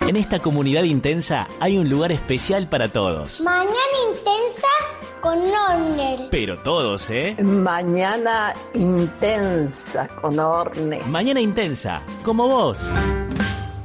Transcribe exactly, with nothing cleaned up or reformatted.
En esta comunidad intensa hay un lugar especial para todos. Mañana intensa con Orne. Pero todos, ¿eh? Mañana intensa con Orne. Mañana intensa, como vos.